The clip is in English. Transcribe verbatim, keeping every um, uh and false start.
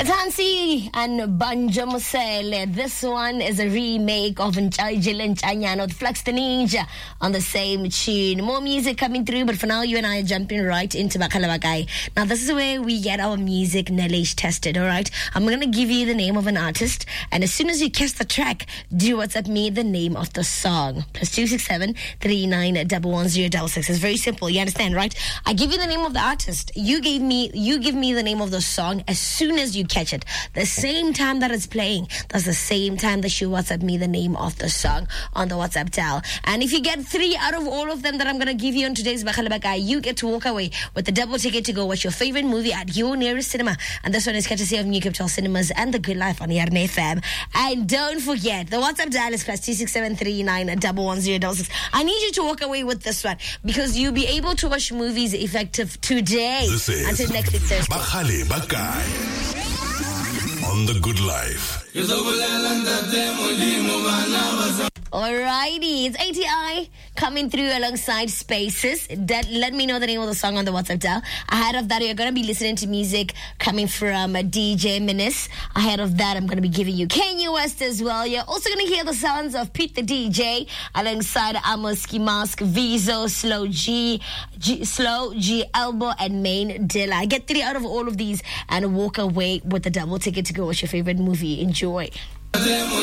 Tansi and Banja Mosele. This one is a remake of Nchaijile Nchanyano with Flux the Ninja on the same tune. More music coming through, but for now, you and I are jumping right into Bakalabagai. Now, this is where we get our music knowledge tested, all right? I'm going to give you the name of an artist, and as soon as you catch the track, do WhatsApp me the name of the song. Plus two six seven, three nine one one zero six six. It's very simple, you understand, right? I give you the name of the artist. You gave me, you give me the name of the song as soon as you catch it. The same time that it's playing, that's the same time that you WhatsApp me the name of the song on the WhatsApp dial. And if you get three out of all of them that I'm going to give you on today's Bakalabakai, you get to walk away with the double ticket to go watch your favorite movie at your nearest cinema. And this one is courtesy of New Capital Cinemas and The Good Life on Yarn F M. And don't forget, the WhatsApp dial is plus two six seven three nine one one zero six six. I need you to walk away with this one because you'll be able to watch movies effective today. This is until next week Thursday. Bakale Bakai on The Good Life. Alrighty, it's A T I coming through alongside Spaces. That, let me know the name of the song on the WhatsApp dial. Ahead of that, you're going to be listening to music coming from uh, D J Menace. Ahead of that, I'm going to be giving you Kanye West as well. You're also going to hear the sounds of Pete the D J alongside Amos Ski Mask, Vizo, Slow G, G, Slow G, Elbow, and Main Dilla. Get three out of all of these and walk away with a double ticket to go watch your favorite movie. Enjoy.